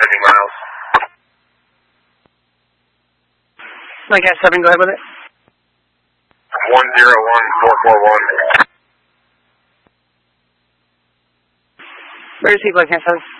miles. Mike 7, go ahead with it. 101441. Where is he, Mike 7?